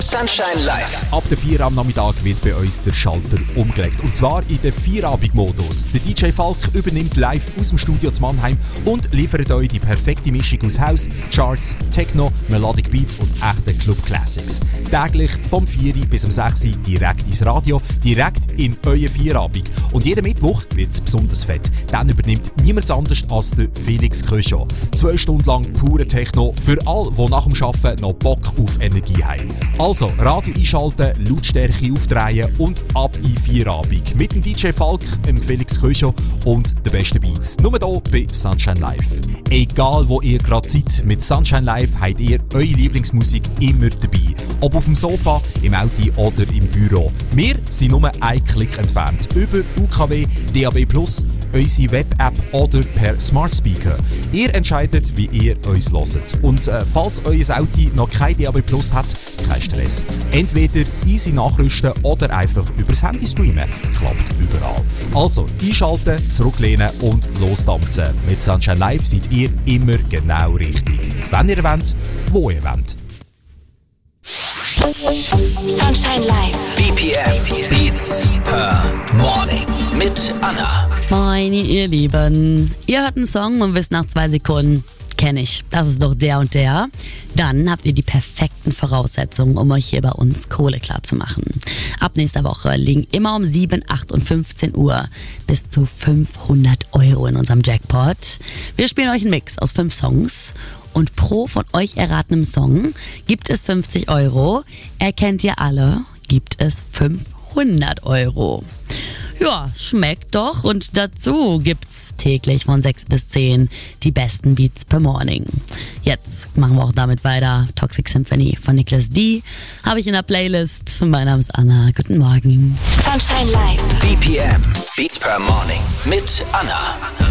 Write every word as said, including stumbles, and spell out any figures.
Sunshine Live. Ab der vier am Nachmittag wird bei uns der Schalter umgelegt. Und zwar in den Vierabend-Modus. Der D J Falk übernimmt live aus dem Studio zu Mannheim und liefert euch die perfekte Mischung aus House, Charts, Techno, Melodic Beats und echten Club Classics. Täglich vom vier bis um sechs direkt ins Radio, direkt in euer Vierabend. Und jeden Mittwoch wird es besonders fett. Dann übernimmt niemand anders als der Felix Köcho. Zwei Stunden lang pure Techno für alle, die nach dem Arbeiten noch Bock auf Energie haben. Also, Radio einschalten, Lautstärke aufdrehen und ab in Vierabend. Mit dem D J Falk, dem Felix Köcho und den besten Beats. Nur hier bei Sunshine Live. Egal wo ihr gerade seid, mit Sunshine Live habt ihr eure Lieblingsmusik immer dabei. Ob auf dem Sofa, im Auto oder im Büro. Wir sind nur einen Klick entfernt. Über U K W, D A B plus, unsere Web-App oder per Smart Speaker. Ihr entscheidet, wie ihr uns hört. Und äh, falls euer Auto noch kein D A B plus hat, kein Stress. Entweder easy nachrüsten oder einfach übers Handy streamen. Klappt überall. Also einschalten, zurücklehnen und losdampfen. Mit Sunshine Live seid ihr immer genau richtig. Wenn ihr wollt, wo ihr wollt. Sunshine Live. B P M Beats per Morning mit Anna. Meine ihr Lieben, ihr hört einen Song und wisst nach zwei Sekunden, kenne ich, das ist doch der und der. Dann habt ihr die perfekten Voraussetzungen, um euch hier bei uns Kohle klar zu machen. Ab nächster Woche liegen immer um sieben, acht und fünfzehn Uhr bis zu fünfhundert Euro in unserem Jackpot. Wir spielen euch einen Mix aus fünf Songs. Und pro von euch erratenem Song gibt es fünfzig Euro. Erkennt ihr alle, gibt es fünfhundert Euro. Ja, schmeckt doch. Und dazu gibt's täglich von sechs bis zehn die besten Beats per Morning. Jetzt machen wir auch damit weiter. Toxic Symphony von Nicholas D. habe ich in der Playlist. Mein Name ist Anna. Guten Morgen. Sunshine Live. B P M Beats per Morning mit Anna.